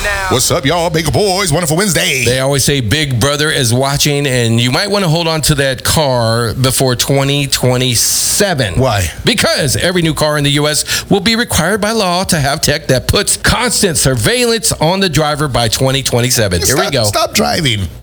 now. What's up, y'all? Baker Boys, wonderful Wednesday. They always say Big Brother is watching, and you might want to hold on to that car before 2027. Why? Because every new car in the U.S. will be required by law to have tech that puts constant surveillance on the driver by 2027. Here we go. Stop driving.